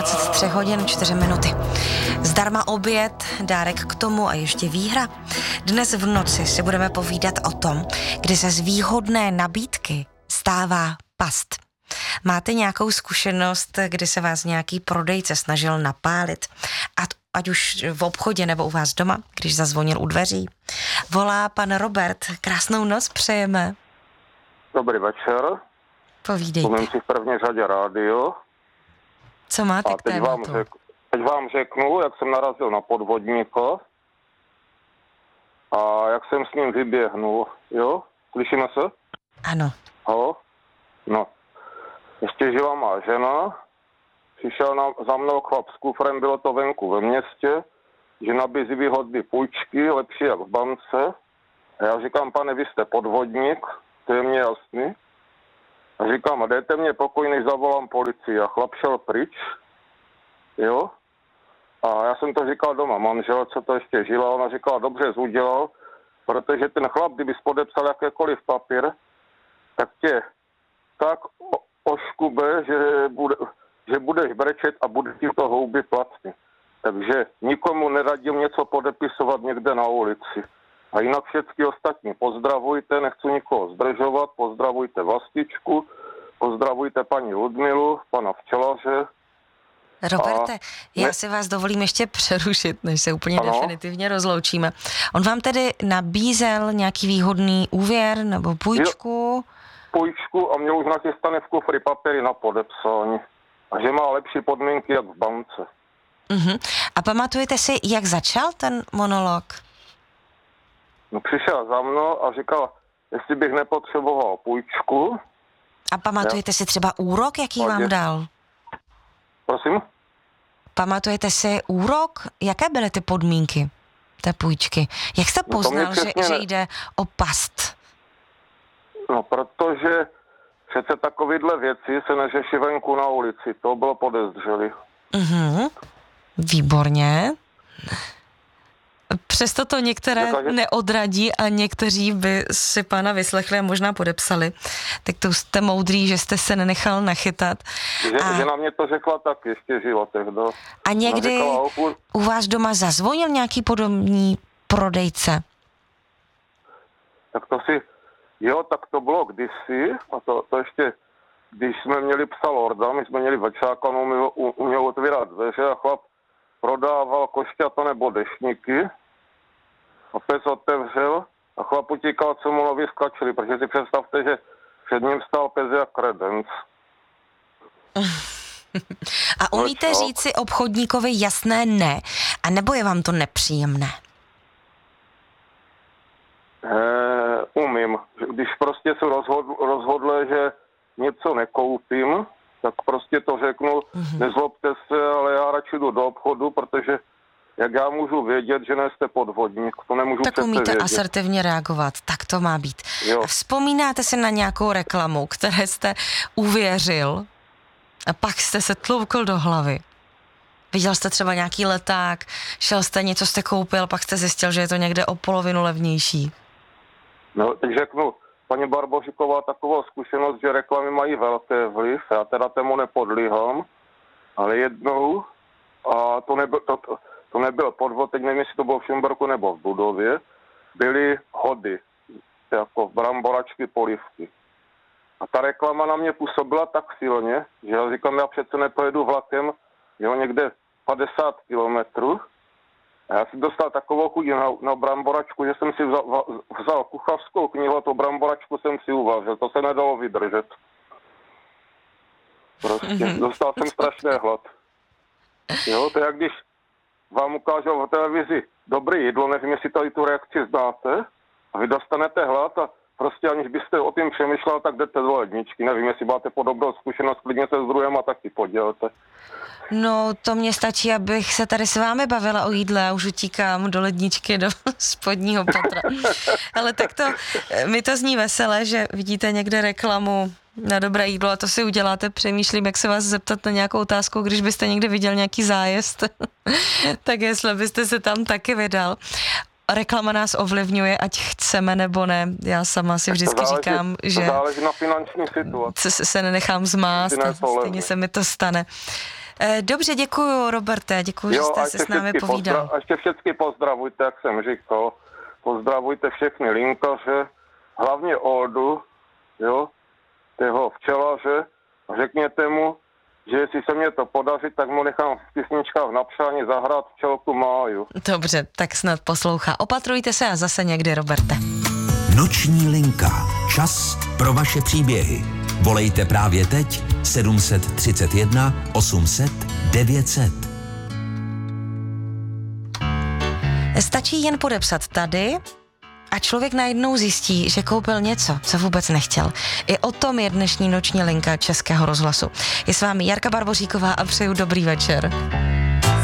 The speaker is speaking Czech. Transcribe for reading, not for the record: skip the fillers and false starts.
23 hodin 4 minuty. Zdarma oběd, dárek k tomu a ještě výhra. Dnes v noci si budeme povídat o tom, kdy se z výhodné nabídky stává past. Máte nějakou zkušenost, kdy se vás nějaký prodejce snažil napálit? Ať už v obchodě nebo u vás doma, když zazvonil u dveří. Volá pan Robert. Krásnou noc přejeme. Dobrý večer. Povídejte. Umím si v první řadě rádio. Co máte a k tématu? teď vám řeknu, jak jsem narazil na podvodníka a jak jsem s ním vyběhnul. Jo? Slyšíme se? Ano. Halo? No. Ještě žila má žena. Přišel za mnou chlap s kufrem, bylo to venku ve městě, že nabízí výhodné půjčky, lepší jak v bance. A já říkám, pane, vy jste podvodník, to je mně jasný. A říkám, a dejte mě pokoj, než zavolám policii. A chlap šel pryč, jo. A já jsem to říkal doma manželce, to ještě žila, ona říkala, dobře jsi udělal, protože ten chlap, kdybys podepsal jakékoliv papír, tak tě tak oškube, že budeš brečet a bude ti to houby platný. Takže nikomu neradím něco podepisovat někde na ulici. A jinak všechny ostatní pozdravujte, nechci nikoho zdržovat, pozdravujte Vlastičku, pozdravujte paní Ludmilu, pana včelaře. Roberte, já si vás dovolím ještě přerušit, než se úplně definitivně rozloučíme. On vám tedy nabízel nějaký výhodný úvěr nebo půjčku? Půjčku a měl už nachystané v kufri papíry na podepsání. A že má lepší podmínky jak v bance. Uh-huh. A pamatujete si, jak začal ten monolog? No, přišel za mnou a říkal, jestli bych nepotřeboval půjčku. A pamatujete si třeba úrok, jaký vám dal? Prosím? Pamatujete si úrok? Jaké byly ty podmínky té půjčky? Jak jste poznal, že jde o past? No, protože přece takovýhle věci se neřeší venku na ulici. To bylo podezřelý. Mhm. Výborně. Přesto to některé neodradí a někteří by si pana vyslechli a možná podepsali. Tak to jste moudrý, že jste se nenechal nachytat. Že na mě to řekla tak, ještě žila tehdy. A někdy u vás doma zazvonil nějaký podobný prodejce? Tak to bylo kdysi, a to ještě, když jsme měli psa Lorda, my jsme měli večáka, on uměl otvírat dveře a chlap prodával košťata nebo deštníky a pes otevřel a chlap utíkal, co mu vyskačili, protože si představte, že před ním stál pes jak kredenc. A umíte říct si obchodníkovi jasné ne, a nebo je vám to nepříjemné? Umím. Když prostě se rozhodl, že něco nekoupím, tak prostě to řeknu, nezlobte se, ale já radši jdu do obchodu, protože jak já můžu vědět, že nejste podvodník, to nemůžu tak přece umíte vědět. Asertivně reagovat, tak to má být. Jo. A vzpomínáte si na nějakou reklamu, které jste uvěřil a pak jste se tloukl do hlavy? Viděl jste třeba nějaký leták, šel jste, něco jste koupil, pak jste zjistil, že je to někde o polovinu levnější. No, teď řeknu, paní Barbožiková, takovou zkušenost, že reklamy mají velký vliv, já teda tomu nepodlíhám, ale jednou, a to nebyl podvod, teď nevím, jestli to bylo v Šumberku nebo v Budově, byly hody, jako bramboračky, polivky. A ta reklama na mě působila tak silně, že já říkám, já přece nepojedu vlakem, jo, někde 50 kilometrů. A já si dostal takovou chuť na bramboračku, že jsem si vzal kuchařskou knihu a tu bramboračku jsem si uvařil. To se nedalo vydržet. Prostě dostal jsem strašný hlad. Jo, to je jak když vám ukážou v televizi dobré jídlo, nevím, jestli tady tu reakci znáte, a vy dostanete hlad a prostě aniž byste o tím přemýšlel, tak jdete do ledničky. Nevím, jestli máte podobnou zkušenost, klidně se s druhým a taky podělte. No, to mně stačí, abych se tady s vámi bavila o jídle a už utíkám do ledničky, do spodního patra. Ale tak to, mi to zní veselé, že vidíte někde reklamu na dobré jídlo a to si uděláte. Přemýšlím, jak se vás zeptat na nějakou otázku, když byste někde viděl nějaký zájezd, tak jestli byste se tam taky vydal. Reklama nás ovlivňuje, ať chceme nebo ne. Já sama si vždycky říkám, že záleží na finanční situaci. Se nenechám zmást a stejně se mi to stane. Dobře, děkuju, Roberte, děkuju, že jste se s námi povídal. A ještě všechny pozdravujte, jak jsem říkal. Pozdravujte všechny linkaře, hlavně Oldu, jo, toho včelaře. Řekněte mu, že jestli se mě to podaří, tak mu nechám v písničkách v napřání zahrát Včelku Máju. Dobře, tak snad poslouchá. Opatrujte se a zase někdy, Roberte. Noční linka. Čas pro vaše příběhy. Volejte právě teď 731 800 900. Stačí jen podepsat tady a člověk najednou zjistí, že koupil něco, co vůbec nechtěl. I o tom je dnešní noční linka Českého rozhlasu. Je s vámi Jarka Barboříková a přeju dobrý večer.